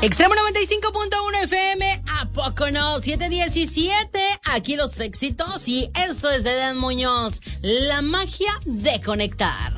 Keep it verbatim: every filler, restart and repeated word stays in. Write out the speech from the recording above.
Extremo noventa y cinco punto uno F M, ¿a poco no? siete diecisiete, aquí los éxitos y eso es de Dan Muñoz, la magia de conectar.